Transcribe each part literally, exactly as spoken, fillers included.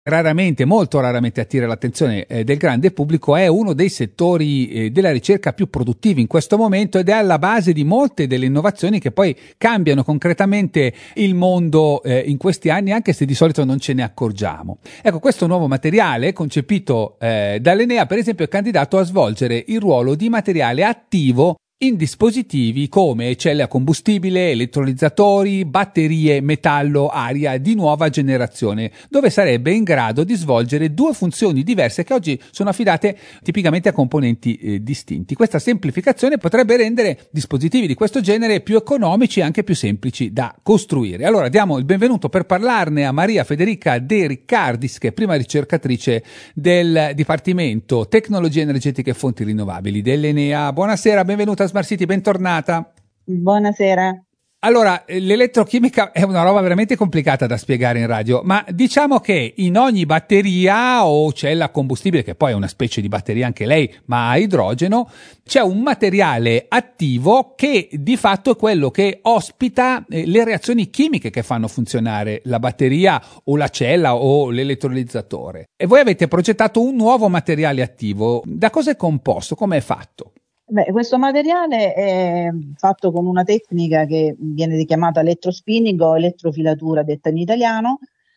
raramente, molto raramente attira l'attenzione eh, del grande pubblico, è uno dei settori eh, della ricerca più produttivi in questo momento ed è alla base di molte delle innovazioni che poi cambiano concretamente il mondo eh, in questi anni, anche se di solito non ce ne accorgiamo. Ecco, questo nuovo materiale concepito eh, dall'Enea, per esempio, è candidato a svolgere il ruolo di materiale attivo in dispositivi come celle a combustibile, elettrolizzatori, batterie metallo-aria di nuova generazione, dove sarebbe in grado di svolgere due funzioni diverse che oggi sono affidate tipicamente a componenti eh, distinti. Questa semplificazione potrebbe rendere dispositivi di questo genere più economici e anche più semplici da costruire. Allora diamo il benvenuto per parlarne a Maria Federica De Riccardis, che è prima ricercatrice del Dipartimento Tecnologie Energetiche e Fonti Rinnovabili dell'Enea. Buonasera, benvenuta a Smart City, bentornata. Buonasera. Allora, l'elettrochimica è una roba veramente complicata da spiegare in radio, ma diciamo che in ogni batteria o cella a combustibile, che poi è una specie di batteria anche lei, ma a idrogeno, c'è un materiale attivo che di fatto è quello che ospita le reazioni chimiche che fanno funzionare la batteria o la cella o l'elettrolizzatore. E voi avete progettato un nuovo materiale attivo. Da cosa è composto? Come è fatto? Beh, questo materiale è fatto con una tecnica che viene chiamata elettrospinning o elettrofilatura, detta in italiano.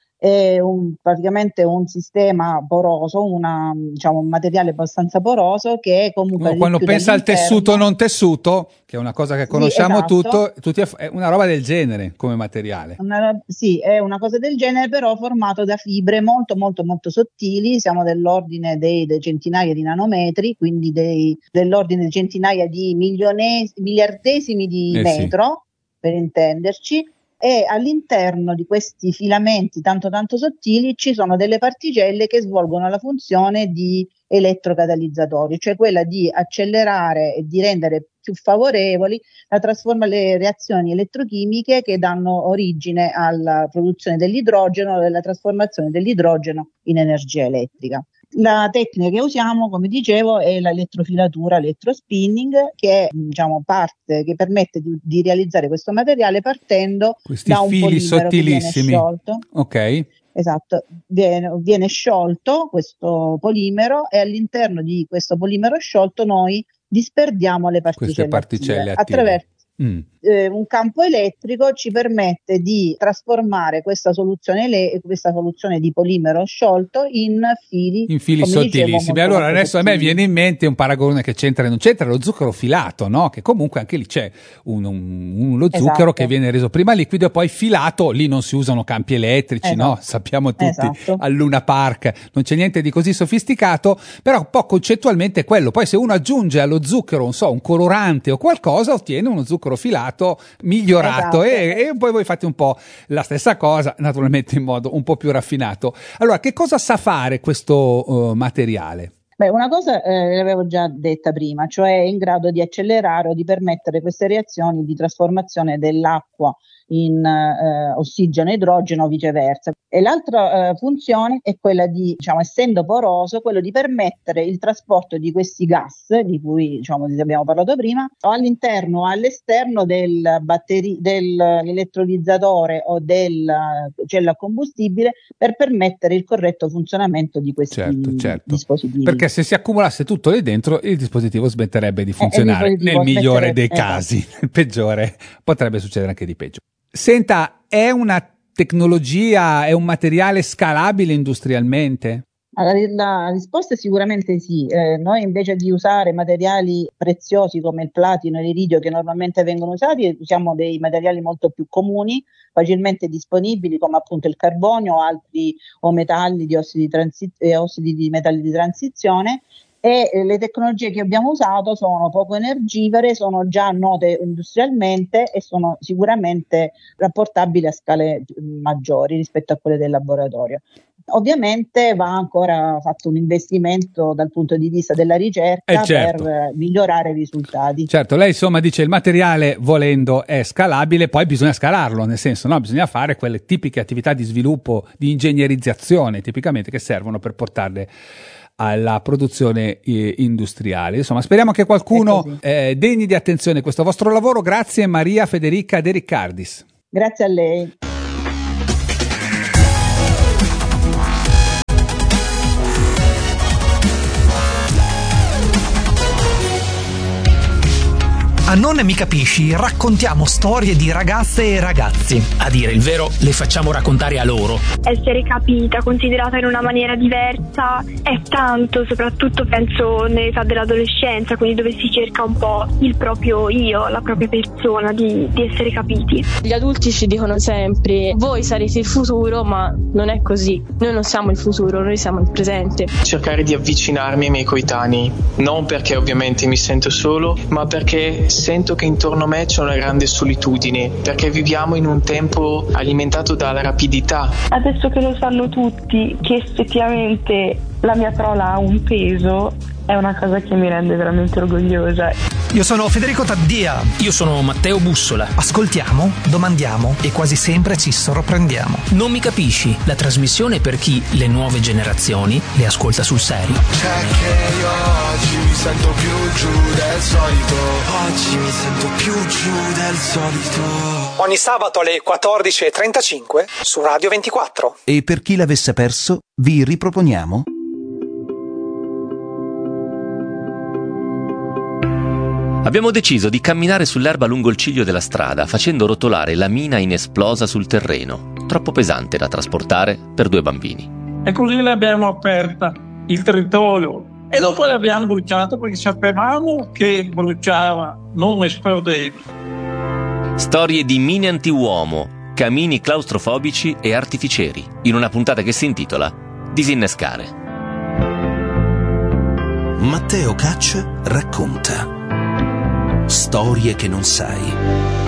È un, praticamente un sistema poroso, una, diciamo, un materiale abbastanza poroso che è comunque... Quando pensa al tessuto non tessuto, che è una cosa che conosciamo sì, esatto. tutto, tutti, è una roba del genere come materiale. Una, sì, è una cosa del genere, però formato da fibre molto molto molto sottili, siamo dell'ordine dei, dei centinaia di nanometri, quindi dei, dell'ordine di centinaia di miliones, miliardesimi di eh metro, sì, per intenderci. E all'interno di questi filamenti tanto tanto sottili ci sono delle particelle che svolgono la funzione di elettrocatalizzatori, cioè quella di accelerare e di rendere più favorevoli la trasforma le reazioni elettrochimiche che danno origine alla produzione dell'idrogeno e alla trasformazione dell'idrogeno in energia elettrica. La tecnica che usiamo, come dicevo, è l'elettrofilatura, elettrospinning, che è, diciamo, parte che permette di, di realizzare questo materiale partendo Questi da un fili polimero che viene sottilissimi. sciolto. Ok. Esatto, viene, viene sciolto questo polimero e all'interno di questo polimero sciolto noi disperdiamo le particelle, Queste particelle attive. attraverso Mm. eh, un campo elettrico ci permette di trasformare questa soluzione, le, questa soluzione di polimero sciolto in fili, in fili sottilissimi. Allora adesso sottili. A me viene in mente un paragone che c'entra e non c'entra, lo zucchero filato, no? Che comunque anche lì c'è un, un, uno zucchero, esatto, che viene reso prima liquido e poi filato. Lì non si usano campi elettrici, esatto, no? Sappiamo tutti, esatto, al Luna Park non c'è niente di così sofisticato, però un po' concettualmente è quello. Poi se uno aggiunge allo zucchero, non so, un colorante o qualcosa, ottiene uno zucchero filato migliorato, esatto, e, e poi voi fate un po' la stessa cosa, naturalmente in modo un po' più raffinato. Allora, che cosa sa fare questo uh, materiale? Beh, una cosa eh, l'avevo già detta prima, cioè è in grado di accelerare o di permettere queste reazioni di trasformazione dell'acqua in eh, ossigeno e idrogeno o viceversa. E l'altra eh, funzione è quella di, diciamo, essendo poroso, quello di permettere il trasporto di questi gas, di cui, diciamo, abbiamo parlato prima, all'interno o all'esterno del batteri- dell'elettrolizzatore o della cella a combustibile per permettere il corretto funzionamento di questi, certo, certo, dispositivi. Perché se si accumulasse tutto lì dentro, il dispositivo smetterebbe di funzionare, eh, nel migliore dei casi, esatto, nel peggiore potrebbe succedere anche di peggio. Senta, è una tecnologia, è un materiale scalabile industrialmente? Allora, la risposta è sicuramente sì. Eh, noi invece di usare materiali preziosi come il platino e l'iridio che normalmente vengono usati, usiamo dei materiali molto più comuni, facilmente disponibili, come appunto il carbonio o altri o metalli di ossidi, transi- eh, ossidi di metalli di transizione. E eh, le tecnologie che abbiamo usato sono poco energivore, sono già note industrialmente e sono sicuramente rapportabili a scale mh, maggiori rispetto a quelle del laboratorio. Ovviamente va ancora fatto un investimento dal punto di vista della ricerca, eh certo, per migliorare i risultati. Certo, lei insomma dice il materiale volendo è scalabile, poi bisogna scalarlo, nel senso, no, bisogna fare quelle tipiche attività di sviluppo, di ingegnerizzazione tipicamente che servono per portarle alla produzione eh, industriale. Insomma, speriamo che qualcuno eh, degni di attenzione questo vostro lavoro. Grazie Maria Federica De Riccardis. Grazie a lei. A Non Mi Capisci raccontiamo storie di ragazze e ragazzi. A dire il vero, le facciamo raccontare a loro. Essere capita, considerata in una maniera diversa è tanto, soprattutto penso nell'età dell'adolescenza, quindi dove si cerca un po' il proprio io, la propria persona, di, di essere capiti. Gli adulti ci dicono sempre: voi sarete il futuro, ma non è così. Noi non siamo il futuro, noi siamo il presente. Cercare di avvicinarmi ai miei coetanei, non perché ovviamente mi sento solo, ma perché sento che intorno a me c'è una grande solitudine, perché viviamo in un tempo alimentato dalla rapidità. Adesso che lo sanno tutti che effettivamente la mia parola ha un peso, è una cosa che mi rende veramente orgogliosa. Io sono Federico Taddia. Io sono Matteo Bussola. Ascoltiamo, domandiamo e quasi sempre ci sorprendiamo. Non Mi Capisci, la trasmissione per chi le nuove generazioni le ascolta sul serio. C'è che io oggi mi sento più giù del solito. Oggi mi sento più giù del solito. Ogni sabato alle quattordici e trentacinque su Radio ventiquattro. E per chi l'avesse perso, vi riproponiamo Abbiamo deciso di camminare sull'erba lungo il ciglio della strada, facendo rotolare la mina inesplosa sul terreno, troppo pesante da trasportare per due bambini. E così l'abbiamo aperta, il territorio, e dopo l'abbiamo bruciata perché sapevamo che bruciava, non esplodeva. Storie di mine antiuomo, camini claustrofobici e artificieri, in una puntata che si intitola Disinnescare. Matteo Caccia racconta storie che non sai.